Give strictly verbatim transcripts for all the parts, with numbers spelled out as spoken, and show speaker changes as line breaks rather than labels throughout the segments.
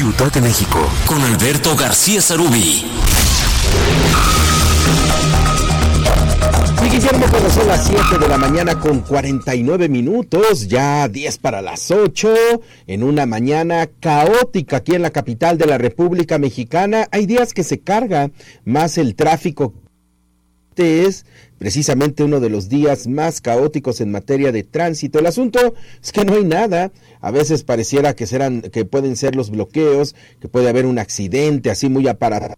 Ciudad de México, con Alberto García Zarubi.
Sí, Guillermo, cuando son las siete de la mañana con cuarenta y nueve minutos, ya diez para las ocho, en una mañana caótica aquí en la capital de la República Mexicana. Hay días que se carga más el tráfico. Este es precisamente uno de los días más caóticos en materia de tránsito. El asunto es que no hay nada. A veces pareciera que serán, que pueden ser los bloqueos, que puede haber un accidente así muy aparatoso.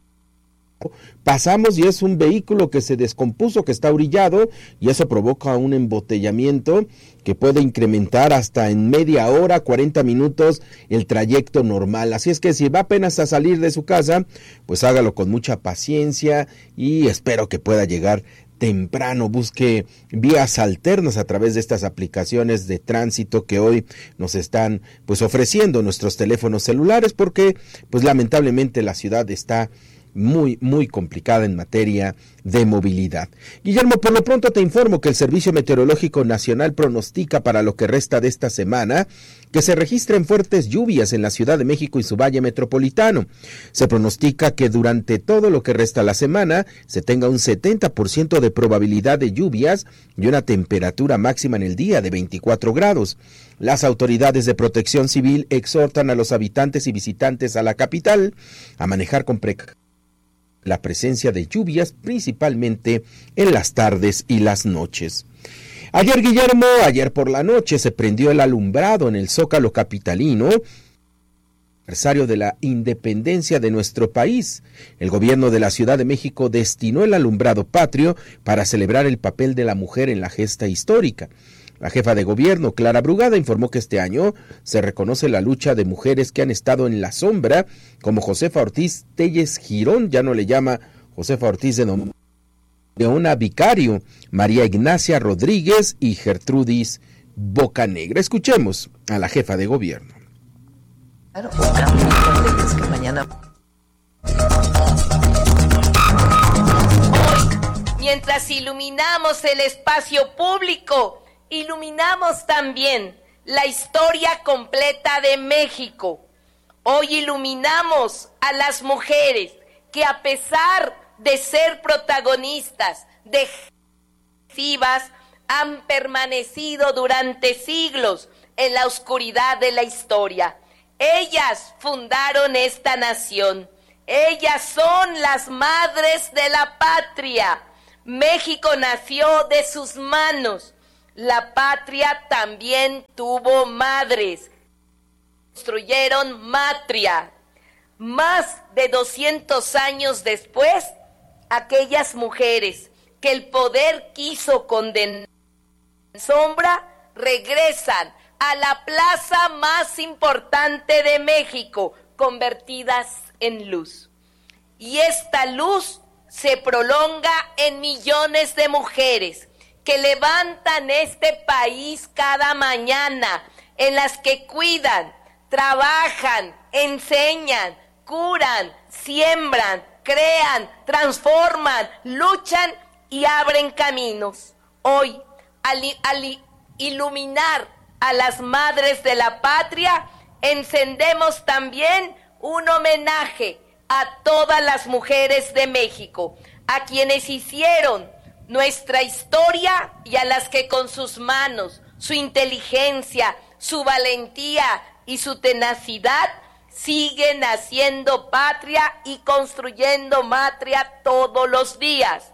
Pasamos y es un vehículo que se descompuso, que está orillado, y eso provoca un embotellamiento que puede incrementar hasta en media hora, cuarenta minutos el trayecto normal. Así es que si va apenas a salir de su casa, pues hágalo con mucha paciencia y espero que pueda llegar temprano. Busque vías alternas a través de estas aplicaciones de tránsito que hoy nos están pues ofreciendo nuestros teléfonos celulares, porque pues lamentablemente la ciudad está muy, muy complicada en materia de movilidad. Guillermo, por lo pronto te informo que el Servicio Meteorológico Nacional pronostica para lo que resta de esta semana que se registren fuertes lluvias en la Ciudad de México y su valle metropolitano. Se pronostica que durante todo lo que resta la semana se tenga un setenta por ciento de probabilidad de lluvias y una temperatura máxima en el día de veinticuatro grados. Las autoridades de protección civil exhortan a los habitantes y visitantes a la capital a manejar con precaución la presencia de lluvias, principalmente en las tardes y las noches. Ayer, Guillermo, ayer por la noche se prendió el alumbrado en el Zócalo capitalino, aniversario de la independencia de nuestro país. El gobierno de la Ciudad de México destinó el alumbrado patrio para celebrar el papel de la mujer en la gesta histórica. La jefa de gobierno, Clara Brugada, informó que este año se reconoce la lucha de mujeres que han estado en la sombra, como Josefa Ortiz Telles Girón, ya no le llama Josefa Ortiz de nombre, Leona Vicario, María Ignacia Rodríguez y Gertrudis Bocanegra. Escuchemos a la jefa de gobierno.
Claro, buscamos que mañana.
Hoy, mientras iluminamos el espacio público, iluminamos también la historia completa de México. Hoy iluminamos a las mujeres que, a pesar de ser protagonistas de decisivas, han permanecido durante siglos en la oscuridad de la historia. Ellas fundaron esta nación. Ellas son las madres de la patria. México nació de sus manos. La patria también tuvo madres. Construyeron matria. Más de doscientos años después, aquellas mujeres que el poder quiso condenar en sombra, regresan a la plaza más importante de México, convertidas en luz. Y esta luz se prolonga en millones de mujeres que levantan este país cada mañana, en las que cuidan, trabajan, enseñan, curan, siembran, crean, transforman, luchan y abren caminos. Hoy, al, al iluminar a las madres de la patria, encendemos también un homenaje a todas las mujeres de México, a quienes hicieron nuestra historia y a las que con sus manos, su inteligencia, su valentía y su tenacidad siguen haciendo patria y construyendo matria todos los días.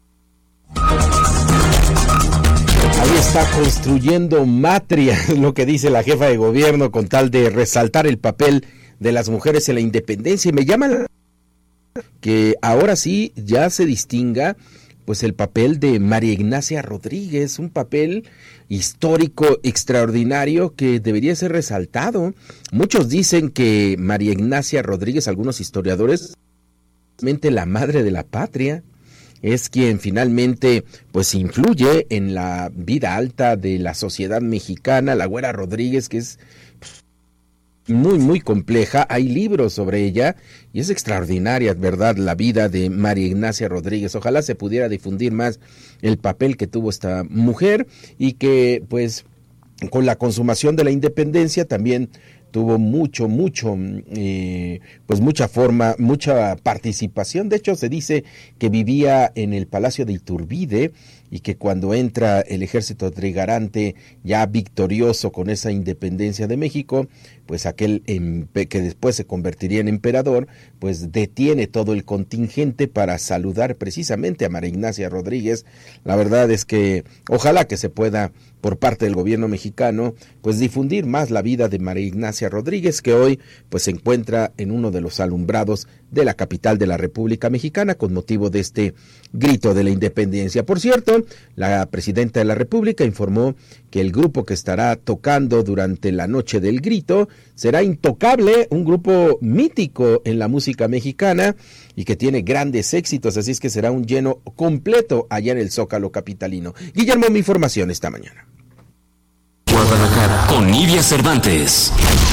Ahí está, construyendo matria, lo que dice la jefa de gobierno con tal de resaltar el papel de las mujeres en la independencia. Y me llama la... que ahora sí ya se distinga pues el papel de María Ignacia Rodríguez, un papel histórico extraordinario que debería ser resaltado. Muchos dicen que María Ignacia Rodríguez, algunos historiadores, es la madre de la patria, es quien finalmente pues influye en la vida alta de la sociedad mexicana. La Güera Rodríguez, que es muy, muy compleja, hay libros sobre ella y es extraordinaria, ¿verdad?, la vida de María Ignacia Rodríguez. Ojalá se pudiera difundir más el papel que tuvo esta mujer y que, pues, con la consumación de la independencia también tuvo mucho, mucho, eh, pues mucha forma, mucha participación. De hecho, se dice que vivía en el Palacio de Iturbide y que cuando entra el ejército trigarante ya victorioso con esa independencia de México, pues aquel que después se convertiría en emperador, pues detiene todo el contingente para saludar precisamente a María Ignacia Rodríguez. La verdad es que ojalá que se pueda, por parte del gobierno mexicano, pues difundir más la vida de María Ignacia Rodríguez, que hoy pues se encuentra en uno de los alumbrados de la capital de la República Mexicana con motivo de este grito de la independencia. Por cierto, la presidenta de la República informó que el grupo que estará tocando durante la noche del grito será Intocable, un grupo mítico en la música mexicana y que tiene grandes éxitos, así es que será un lleno completo allá en el Zócalo capitalino. Guillermo, mi información esta mañana.
Guadalajara, con Nidia Cervantes.